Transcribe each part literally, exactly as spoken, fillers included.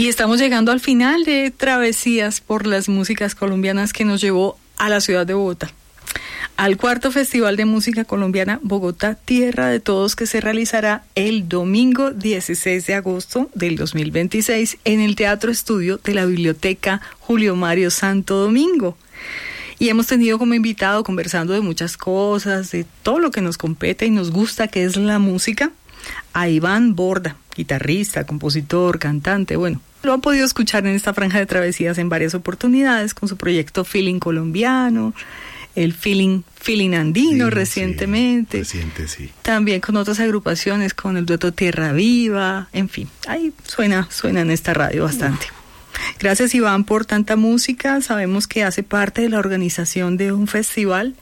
Y estamos llegando al final de Travesías por las Músicas Colombianas, que nos llevó a la ciudad de Bogotá, al cuarto Festival de Música Colombiana Bogotá, Tierra de Todos, que se realizará el domingo dieciséis de agosto del dos mil veintiséis en el Teatro Estudio de la Biblioteca Julio Mario Santo Domingo. Y hemos tenido como invitado, conversando de muchas cosas, de todo lo que nos compete y nos gusta, que es la música, a Iván Borda, guitarrista, compositor, cantante. Bueno, lo han podido escuchar en esta franja de travesías en varias oportunidades con su proyecto Feeling Colombiano, el Feeling, Feeling Andino, sí, recientemente. Sí, reciente, sí. También con otras agrupaciones, con el dueto Tierra Viva, en fin, ahí suena, suena en esta radio bastante. Uf. Gracias, Iván, por tanta música. Sabemos que hace parte de la organización de un festival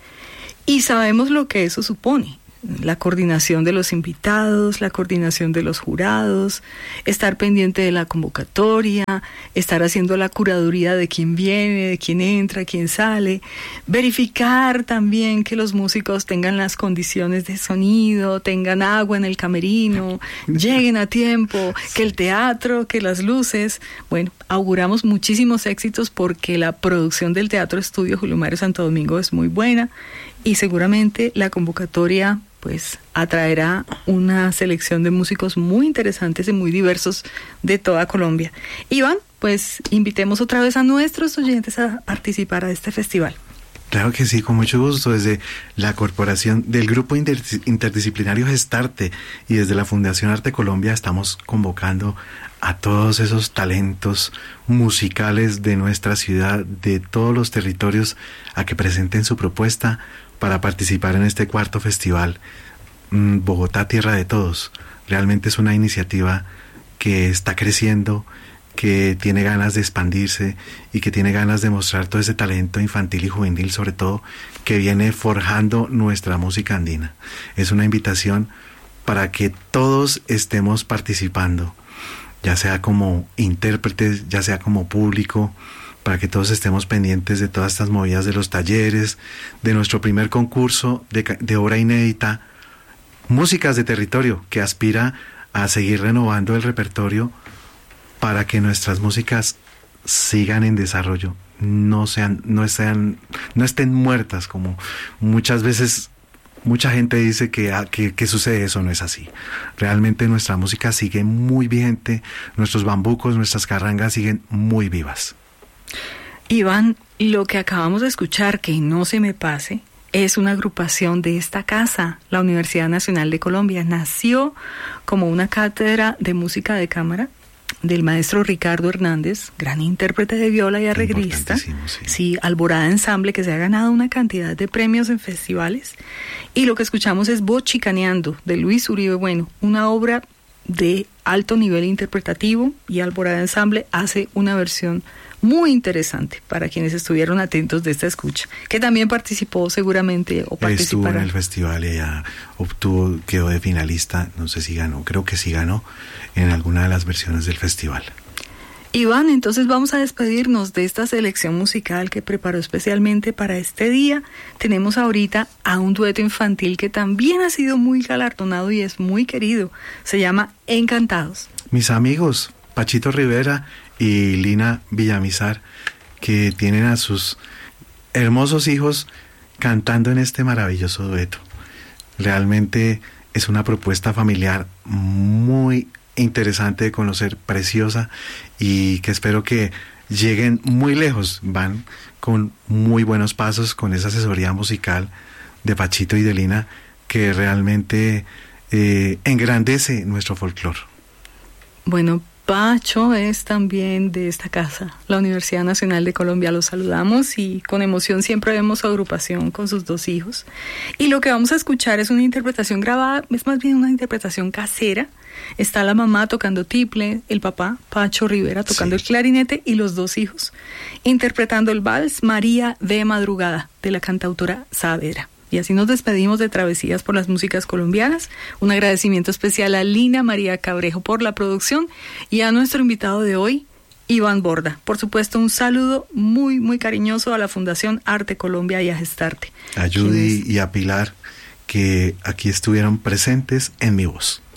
y sabemos lo que eso supone. La coordinación de los invitados, la coordinación de los jurados, estar pendiente de la convocatoria, estar haciendo la curaduría de quién viene, de quién entra, quién sale, verificar también que los músicos tengan las condiciones de sonido, tengan agua en el camerino, lleguen a tiempo, que el teatro, que las luces. Bueno, auguramos muchísimos éxitos porque la producción del Teatro Estudio Julio Mario Santo Domingo es muy buena y seguramente la convocatoria pues atraerá una selección de músicos muy interesantes y muy diversos de toda Colombia. Iván, pues invitemos otra vez a nuestros oyentes a participar a este festival. Claro que sí, con mucho gusto. Desde la corporación del Grupo Interdis- Interdisciplinario Gestarte y desde la Fundación Arte Colombia estamos convocando a todos esos talentos musicales de nuestra ciudad, de todos los territorios, a que presenten su propuesta para participar en este cuarto festival mmm, Bogotá, Tierra de Todos. Realmente es una iniciativa que está creciendo, que tiene ganas de expandirse y que tiene ganas de mostrar todo ese talento infantil y juvenil, sobre todo, que viene forjando nuestra música andina. Es una invitación para que todos estemos participando, ya sea como intérpretes, ya sea como público, para que todos estemos pendientes de todas estas movidas de los talleres, de nuestro primer concurso de, de obra inédita, Músicas de Territorio, que aspira a seguir renovando el repertorio para que nuestras músicas sigan en desarrollo, no sean, no sean, no estén muertas, como muchas veces mucha gente dice que, que, que sucede. Eso no es así. Realmente nuestra música sigue muy vigente, nuestros bambucos, nuestras carrangas siguen muy vivas. Iván, lo que acabamos de escuchar, que no se me pase, es una agrupación de esta casa, la Universidad Nacional de Colombia. Nació como una cátedra de música de cámara del maestro Ricardo Hernández, gran intérprete de viola y arreglista. Sí. sí, Alborada Ensamble, que se ha ganado una cantidad de premios en festivales. Y lo que escuchamos es Bochicaneando, de Luis Uribe Bueno, una obra de alto nivel interpretativo, y Alborada Ensamble hace una versión muy interesante para quienes estuvieron atentos de esta escucha, que también participó seguramente o participará. Estuvo en el festival y ya obtuvo, quedó de finalista, no sé si ganó, creo que sí ganó en alguna de las versiones del festival. Iván, entonces vamos a despedirnos de esta selección musical que preparó especialmente para este día. Tenemos ahorita a un dueto infantil que también ha sido muy galardonado y es muy querido. Se llama Encantados. Mis amigos, Pachito Rivera y Lina Villamizar, que tienen a sus hermosos hijos cantando en este maravilloso dueto. Realmente es una propuesta familiar muy interesante de conocer, preciosa, y que espero que lleguen muy lejos. Van con muy buenos pasos con esa asesoría musical de Pachito y de Lina, que realmente eh, engrandece nuestro folclore. Bueno, Pacho es también de esta casa, la Universidad Nacional de Colombia. Los saludamos y con emoción siempre vemos su agrupación con sus dos hijos. Y lo que vamos a escuchar es una interpretación grabada, es más bien una interpretación casera. Está la mamá tocando tiple, el papá, Pacho Rivera, tocando sí. el clarinete, y los dos hijos interpretando el vals María de Madrugada, de la cantautora Saavedra. Y así nos despedimos de Travesías por las Músicas Colombianas. Un agradecimiento especial a Lina María Cabrejo por la producción y a nuestro invitado de hoy, Iván Borda. Por supuesto, un saludo muy, muy cariñoso a la Fundación Arte Colombia y a Gestarte. A Judy y a Pilar, que aquí estuvieron presentes en mi voz.